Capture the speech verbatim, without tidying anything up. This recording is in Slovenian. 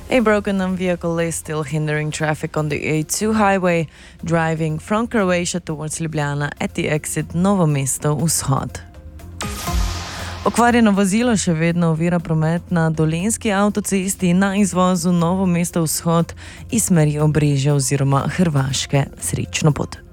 A broken vehicle is still hindering traffic on the A two highway, driving from Croatia towards Ljubljana at the exit Novo Mesto Vzhod. Okvarjeno vozilo še vedno ovira promet na Dolenjski avtocesti na izvozu Novo Mesto Vzhod iz smeri Obrežja oziroma Hrvaške. Srečno pot.